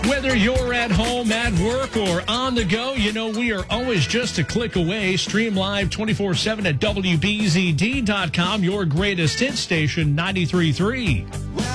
Whether you're at home, at work, or on the go, you know we are always just a click away. Stream live 24/7 at WBZD.com, your greatest hit station, 93.3.